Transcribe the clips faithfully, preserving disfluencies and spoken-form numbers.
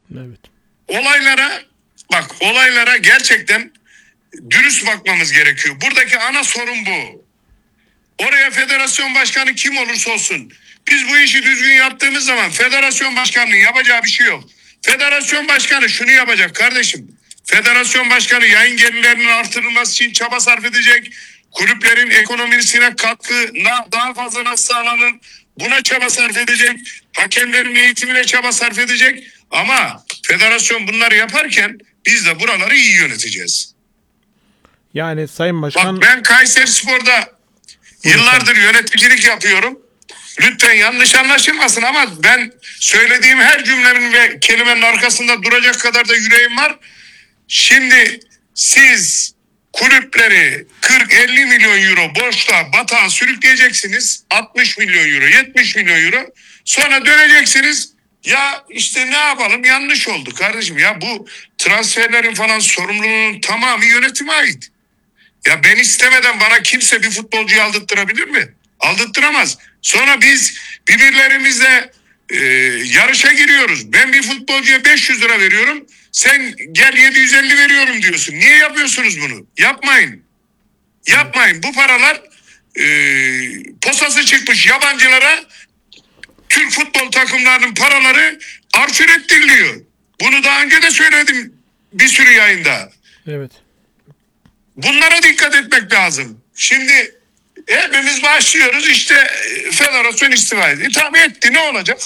Evet. Olaylara bak olaylara gerçekten dürüst bakmamız gerekiyor. Buradaki ana sorun bu. Oraya federasyon başkanı kim olursa olsun, biz bu işi düzgün yaptığımız zaman federasyon başkanının yapacağı bir şey yok. Federasyon başkanı şunu yapacak kardeşim. Federasyon başkanı yayın gelirlerinin artırılması için çaba sarf edecek. Kulüplerin ekonomisine katkı daha fazla nasıl sağlanır? Buna çaba sarf edecek. Hakemlerin eğitimine çaba sarf edecek. Ama federasyon bunları yaparken biz de buraları iyi yöneteceğiz. Yani Sayın Başkan... Bak ben Kayserispor'da yıllardır yöneticilik yapıyorum. Lütfen yanlış anlaşılmasın ama ben söylediğim her cümlemin ve kelimenin arkasında duracak kadar da yüreğim var. Şimdi siz kulüpleri kırk elli milyon euro borçla batağa sürükleyeceksiniz. altmış milyon euro, yetmiş milyon euro. Sonra döneceksiniz. Ya işte ne yapalım, yanlış oldu kardeşim. Ya bu transferlerin falan sorumluluğunun tamamı yönetime ait. Ya ben istemeden bana kimse bir futbolcuyu aldırttırabilir mi? Aldırttıramaz. Sonra biz birbirlerimizle e, yarışa giriyoruz. Ben bir futbolcuya beş yüz lira veriyorum. Sen gel yedi yüz elli veriyorum diyorsun. Niye yapıyorsunuz bunu? Yapmayın. Yapmayın. Bu paralar e, posası çıkmış yabancılara Türk futbol takımlarının paraları arşiv ettiriliyor. Bunu daha önce de söyledim bir sürü yayında. Evet. Bunlara dikkat etmek lazım. Şimdi hepimiz başlıyoruz işte federasyon istifa etti. E, tamam etti, ne olacak?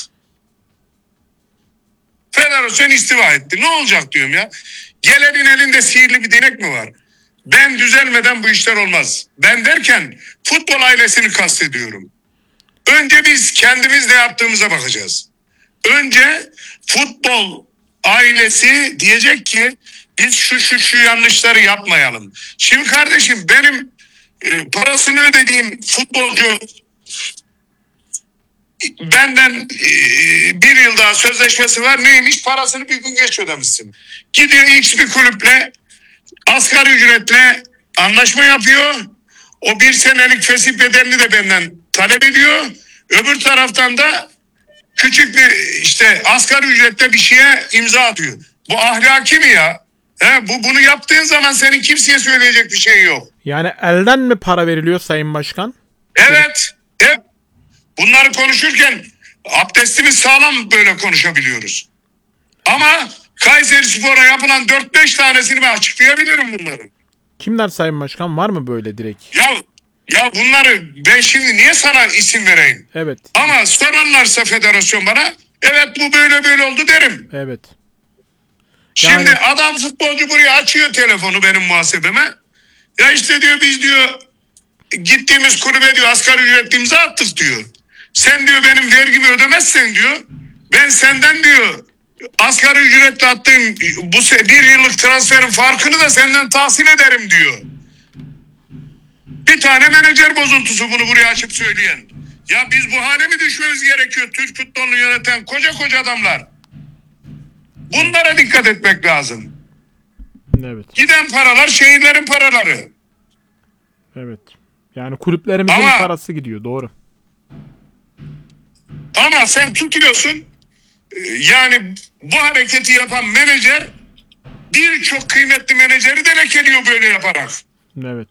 Federasyon istifa etti. Ne olacak diyorum ya. Gelenin elinde sihirli bir değnek mi var? Ben düzelmeden bu işler olmaz. Ben derken futbol ailesini kastediyorum. Önce biz kendimiz ne yaptığımıza bakacağız. Önce futbol ailesi diyecek ki biz şu şu şu yanlışları yapmayalım. Şimdi kardeşim benim e, parasını ödediğim futbolcu benden e, bir yıl daha sözleşmesi var. Neymiş? Parasını bir gün geç ödemişsin. Gidiyor X bir kulüple asgari ücretle anlaşma yapıyor. O bir senelik fesih bedelini de benden talep ediyor. Öbür taraftan da küçük bir işte asgari ücrette bir şeye imza atıyor. Bu ahlaki mi ya? He, bu bunu yaptığın zaman senin kimseye söyleyecek bir şey yok. Yani elden mi para veriliyor Sayın Başkan? Evet. Evet. Bunları konuşurken abdestimiz sağlam böyle konuşabiliyoruz. Ama Kayserispor'a yapılan dört beş tanesini ben açıklayabilirim bunları. Kimler Sayın Başkan? Var mı böyle direkt? Ya ya bunları ben şimdi niye sana isim vereyim? Evet. Ama sorarlarsa federasyon bana evet bu böyle böyle oldu derim. Evet. Şimdi Yani... adam futbolcu buraya açıyor telefonu benim muhasebeme. Ya işte diyor biz diyor gittiğimiz kulübe diyor asgari ücret imza attık diyor. Sen diyor benim vergimi ödemezsen diyor ben senden diyor asgari ücretle attığım bu bir yıllık transferin farkını da senden tahsil ederim diyor. Bir tane menajer bozuntusu bunu buraya açıp söyleyen. Ya biz bu hale mi düşmemiz gerekiyor Türk futbolunu yöneten koca koca adamlar? Bunlara dikkat etmek lazım. Evet. Giden paralar şehirlerin paraları. Evet. Yani kulüplerimizin ama, parası gidiyor, doğru. Ama sen tutuyorsun yani bu hareketi yapan menajer birçok kıymetli menajeri de lekeliyor böyle yaparak. Evet.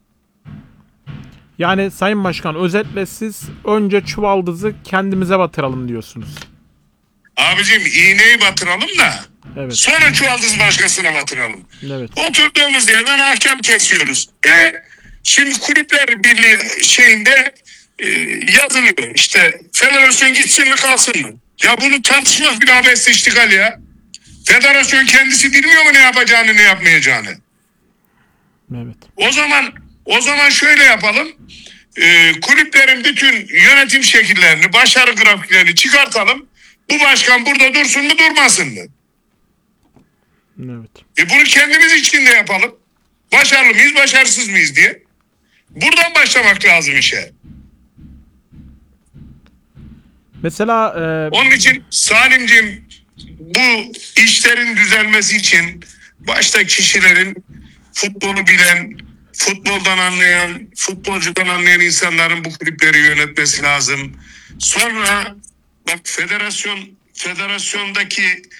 Yani Sayın Başkan özetle siz önce çuvaldızı kendimize batıralım diyorsunuz. Abicim iğneyi batıralım da evet. Sonra çuvaldızı başkasına batıralım. Evet. Oturduğumuz yerden hakem kesiyoruz. E şimdi Kulüpler Birliği şeyinde e, yazılıyor. İşte federasyon gitsin mi kalsın mı? Ya bunu tartışmak bir abes iştigal ya. Federasyon kendisi bilmiyor mu ne yapacağını ne yapmayacağını? Evet. O zaman o zaman şöyle yapalım. E, kulüplerin bütün yönetim şekillerini, başarı grafiklerini çıkartalım. Bu başkan burada dursun mu durmasın mı? Evet. E bunu kendimiz için de yapalım. Başarılı mıyız, başarısız mıyız diye. Buradan başlamak lazım işe. Mesela e... onun için Salimciğim bu işlerin düzelmesi için başta kişilerin futbolu bilen, futboldan anlayan, futbolcudan anlayan insanların bu kulüpleri yönetmesi lazım. Sonra bak federasyon federasyondaki